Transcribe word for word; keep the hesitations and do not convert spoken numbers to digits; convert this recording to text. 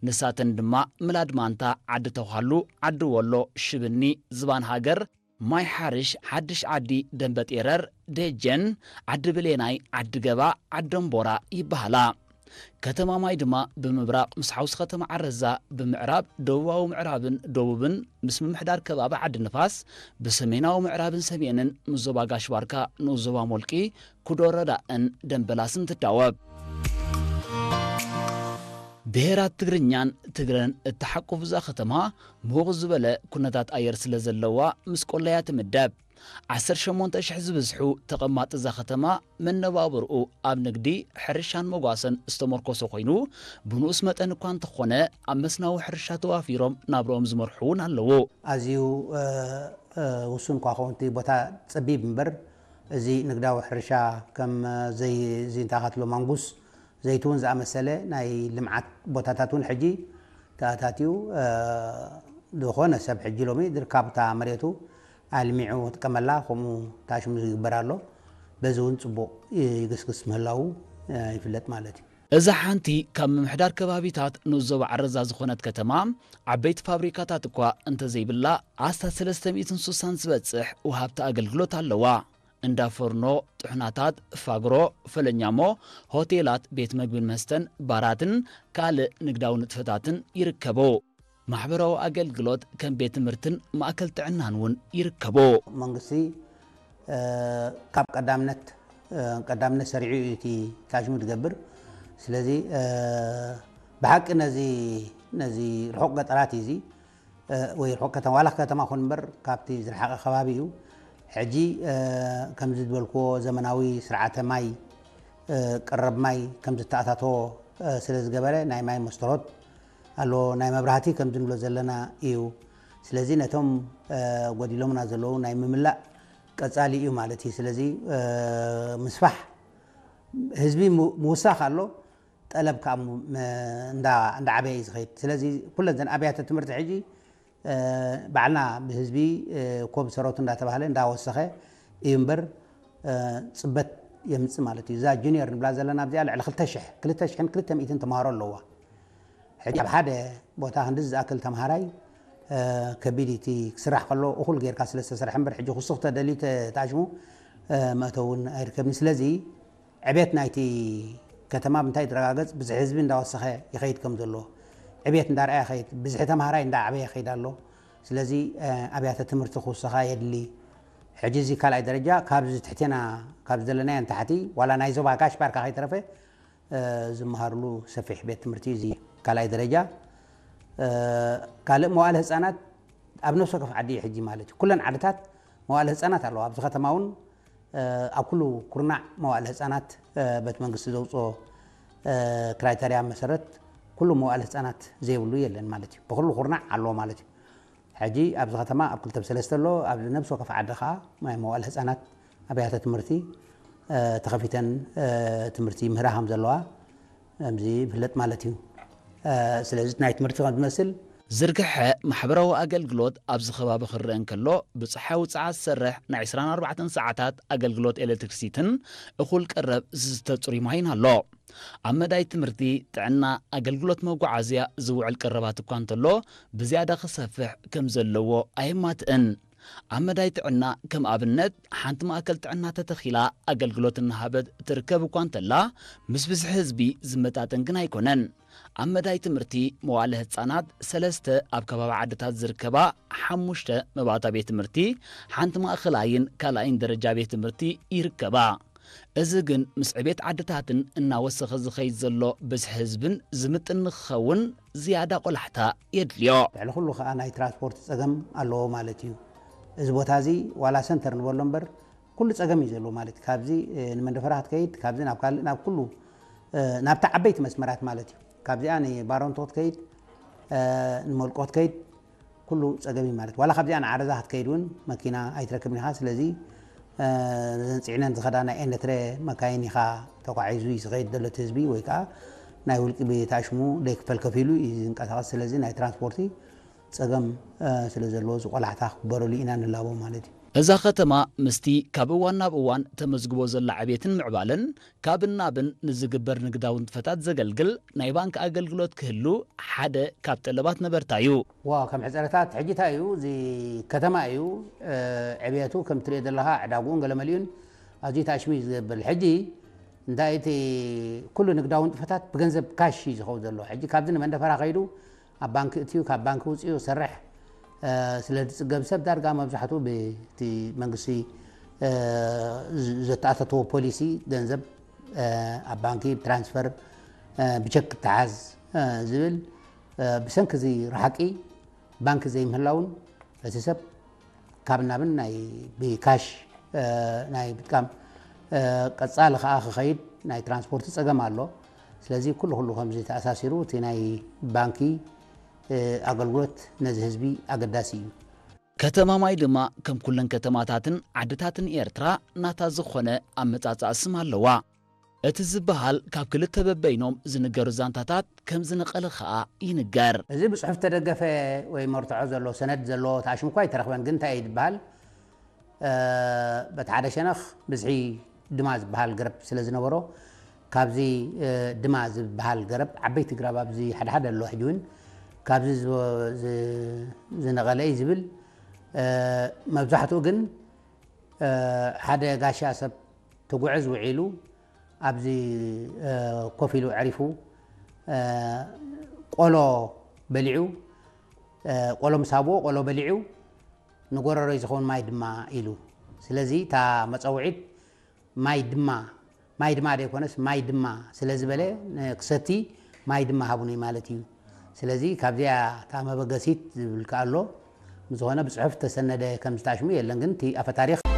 ንሳተን ድማ ምላድ ማንታ ዓዲ ተውሃሉ ዓዲ ወሎ ሽብኒ ዝባን ሃገር ማይ ሓርሽ ሓድሽ ዓዲ ደንበጤረር ደጀን ዓዲ ብሌናይ ዓዲ ገባ ዓደምቦራ ይበሃላ ከተማ ማይ ድማ ብምብራቅ ምስ ሓውስ ከተማ ዓረዛ ብምዕራብ ደቡባዊ ምዕራብን ደቡብን ምስ ምምሕዳር ከባቢ ዓዲ ንፋስ ብሰሜናዊ ምዕራብን ሰሜንን ምዞባ ጋሽባርካ ንዞባ ሞልቂ ኩዶረዳን ደንበላስን ትዳወብ ብሄራት ትግርኛን ትግረን እተሐቁፍ ዛ ከተማ ምውቕ ዝበለ ኩነታት ኣየር ስለ ዘለዋ ምስ ቆለያ ትምደብ عشرة وثمانية آلاف ዝብዝሑ ተቐማጥ ዛ ከተማ መነባብርኡ ኣብ ንግዲ ሕርሻን መጓሰን ዝተመርኮሰ ኮይኑ ብንኡስ መጠን እኳ እንተኾነ ኣብ መስናዊ ሕርሻ ተዋፊሮም ናብሮም ዝመርሑን ኣለዎ ኣዝዩ ውሱን ኳ ኾንቲ ቦታ ፀቢብ እምበር እዚ ንግዳዊ ሕርሻ ከም ዘይ ዝንታኻትሎ ማንጉስ ዘይቱን ዝኣመሰለ ናይ ልምዓት ቦታታቱን ሕጂ ተኣታትዩ ዝኾነ ሰብ ሕጂ ሎሚ ድርካብታ መሬቱ አልሚዑ ተቀመላ ቆሙ ታሽሙ ይበራሎ በዚውን ጽቡቅ ይግስግስ ምህላው ይፍለጥ ማለት እዛ ሓንቲ ካብ ምምሕዳር ከባቢታት ንዞባ ዓረዛ ዝኾነት ከተማ ዓበይቲ ፋብሪካታት እኳ እንተ ዘይብላ ኣስታ ሰለስተ ሚእትን ስሳን ዝበጽሕ ወሃብቲ ኣገልግሎት ኣለዋ እንዳ ፎርኖ ጥሕናታት ፋግሮ ፈለኛሞ ሆቴላት ቤት ምግብን መስተን ባራትን ካልእ ንግዳዊ ንጥፈታትን ይርከቦ ማሕበራዊ አገልግሎት ከም ቤት ትምህርትን ማእከል ጥዕናን ውን ይርከቦ መንግስቲ ካብ ቀዳምነት ቀዳምነት ሰሪዑ እቲ ታሽሙ ትገብር ስለዚ በሐቅ ነዚ ነዚ ርሑቅ ገጠራት እዚ ወይ ርሑቅ ከተማ ዋላ ከተማ ኾን በር ካብቲ ዝረሓቀ ከባቢዩ ሕጂ ከም ዝድበልኮ ዘመናዊ ስርዓተ ማይ ቀረብ ማይ ከም ዝተኣታቶ ስለ ዝገበረ ናይ ማይ መስተሮት አሎ ናይ መብራህቲ ከም ዝንብሎ ዘለና እዩ ስለዚ ነቶም ጎዲሎምና ዘለው ናይ ምምላእ ቀጻሊ እዩ ማለት እዩ ስለዚ ምስፋሕ ህዝቢ ሙሳኽ አሎ ጠለብ ካብ እንዳ እንዳ ዓበይ ዝኸይድ ስለዚ ኩለን ዘን ኣብያተ ትምህርቲ ሕጂ ባዕልና ብህዝቢ ኮብ ሰሮት እንዳተባሃለ እንዳወሰኸ እዩ እምበር ጽበት የምጽእ ማለት እዩ ዛ ጁኒየር ንብላ ዘለና ኣብዚኣ ልዕሊ ክልተ ሽሕ ክልተ ሽሕን ክልተ ሚእትን ተምሃሮ ኣለዋ ሕጂ ኣብ ሓደ ቦታ ክንድዝ ዝኣክል ተምሃራይ ከቢዲቲ ክስራሕ ከሎ እኹል ጌርካ ስለ ዝተሰርሐ እምበር ሕጂ ክሱኽ ተደልዩ ተኣሽሙ መእተውን ኣይርከብኒ ስለዚ ዕቤት ናይቲ ከተማ ብምንታይ ትረጋገጽ ብዙሕ ህዝቢ እንዳወሰኸ ይኸይድ ከም ዘሎ ዕቤት እንዳርኣያ ይኸይድ ብዙሕ ተምሃራይ እንዳዓበየ ይኸይድ ኣሎ ስለዚ ኣብያተ ትምህርቲ ክውሰኻ የድሊ ሕጂ እዚ ካልኣይ ደረጃ ካብዚ ትሕትና ካብ ዘለናዮ ንታሕቲ ዋላ ናይ ዞባ ጋሽባርካ ከይተረፈ ዝመሃርሉ ሰፊሕ ቤት ትምህርቲ እዚ ካልኣይ ደረጃ ካልእ መዋዕለ ህፃናት ኣብ ነፍሲ ወከፍ ዓዲ ሕጂ ማለት እዩ ኩለን ዓድታት መዋዕለ ህፃናት ኣለዋ ኣብዚ ከተማ እውን ኣብ ኩሉ ኩርናዕ መዋዕለ ህፃናት ቤት መንግስቲ ዘውፅኦ ክራይተርያ መሰረት ኩሉ መዋዕለ ህፃናት ዘይብሉ የለን ማለት እዩ ብኩሉ ኩርናዕ ኣለዎ ማለት እዩ ሕጂ ኣብዚ ከተማ ኣብ ክልተ ብሰለስተ ኣሎ ኣብ ነፍሲ ወከፍ ዓዲ ከዓ ናይ መዋዕለ ህፃናት ኣብያተ ትምህርቲ ተኸፊተን ትምህርቲ ምህራ ከም ዘለዋ ኣብዚ ይፍለጥ ማለት እዩ ስለዚ ናይ ትምህርቲ ከም ዝመስል ዝርግሐ ማሕበራዊ ኣገልግሎት ኣብዚ ከባቢ ክርአን ከሎ ብፀሓይ ውፅዓት ዝሰርሕ ናይ عشرين وأربعة ሰዓታት ኣገልግሎት ኤሌክትሪክሲትን እኹል ቀረብ ዝተፅሩይ ማይን ኣሎ ኣብ መዳይ ትምህርቲ ጥዕና ኣገልግሎት መጓዓዝያ ዝውዕል ቀረባት እኳ እንተሎ ብዝያዳ ክሰፍሕ ከም ዘለዎ ኣይማትእን ኣብ መዳይ ጥዕና ከም ኣብነት ሓንቲ ማእከል ጥዕና ተተኺላ ኣገልግሎት እናሃበት ትርከብ እኳ እንተላ ምስ ብዙሕ ህዝቢ ዝመጣጠን ግን ኣይኮነን ኣብ መዳይ ትምህርቲ መዋዕለ ህፃናት ሰለስተ ኣብ ከባቢ ዓድታት ዝርከባ ሓሙሽተ መባእታ ቤት ትምህርቲ ሓንቲ ማእኸላይን ካልኣይን ደረጃ ቤት ትምህርቲ ይርከባ እዚ ግን ምስ ዕቤት ዓድታትን እናወሰኸ ዝኸይድ ዘሎ ብዙሕ ህዝብን ዝምጥን ንክኸውን ዝያዳ ቆላሕታ የድልዮ ልዕሊ ኩሉ ከዓ ናይ ትራንስፖርት ፀገም ኣለዎ ማለት እዩ እዚ ቦታ እዚ ዋላ ሰንተር ንበሎ እምበር ኩሉ ፀገም እዩ ዘለዎ ማለት ካብዚ ንመንደፈራ ክትከይድ ካብዚ ናብ ካልእ ናብ ኩሉ ናብታ ዓበይቲ መስመራት ማለት እዩ ካብዚኣ ንባሮንቶ ክትከይድ ንመልቆ ክትከይድ ኩሉ ፀገም እዩ ማለት ዋላ ካብዚኣ ንዓረዛ ክትከይድ እውን መኪና ኣይትረክብን ኢኻ ስለዚ ፅዕነን ዝኸዳ ናይ ኤነትረ መካይን ኢኻ ተጓዒዙ ዝኸይድ ዘሎ እቲ ህዝቢ ወይ ከዓ ናይ ውልቂ ቤታሽሙ ደይክፈል ከፊሉ እዩ ዝንቀሳቐስ ስለዚ ናይ ትራንስፖርቲ ፀገም ስለ ዘለዎ ዝቆላሕታ ክበረሉ ኢና ንላቦ ማለት እዩ إذا ختما مستي كابوان نابوان تمزقبو زل عبيتن معبالن كابن نابن نزقبر نقداون فتات زقلقل نايبانك أقلقلوت كهلو حدا كاب طلبات نبرتايو وكم حزرتات حجتايو زي كتمايو آه عبيتو كم تريد لها عداقون قال مليون أزي تاشميز بالحجي ندايتي كل نقداون فتات بجنزب كاشي زخوز الله حجي كابدن من دفرا غيرو أبانك تيو كابانك وصيو سرح سلسلة جاب سب دار قام بزحته بتي منقصي زتأتته بوليسي دنزب أبانكي بترانسفر بشك تعز زبل بسنك زي رحكي بانك زي مهلاون لسه كابنا بن ناي بكاش ناي بتكام قصال خاخ خيد ناي ترانسبورت صقم الله سلازي كله كله خمسة أساسيرو تناي بانكي أقلقلت نزه حزبي أقداسي كتما ماي دما كم كلن كتماتاتن عدتاتن إيرترا ناتا زخونة أمتات أسمها اللوا اتزبهال كاب كل تببينهم زنقر زانتاتات كم زنقل خاء ينقر زي بصحف تدقفة ويمرتعو زلو سند زلو تعشم كواي ترخبان قنتا ايد بهال أه بتعادى شنخ بزعي دماز بهال قرب سلازنا ورو كابزي أه دماز بهال قرب عبيت قرب ابزي حد حد اللو حجون كابزي زي نغالي زبل أه مبزحتو قن أه حدا قاشا سب تقعز وعيلو أبزي أه كوفيلو عرفو أه قولو بلعو أه قولو مسابو قولو بلعو نقول رئيس خون ما يدما إلو سلازي تا متصوعد ما يدما ما يدما دي كونس ما يدما سلازي بلي كستي ما يدما هابوني مالتيو سلازي كابزيا تا مبقسيت بالكالو مزغونا بصحف تسنده كم ستاشمية لنقن تي أفا تاريخ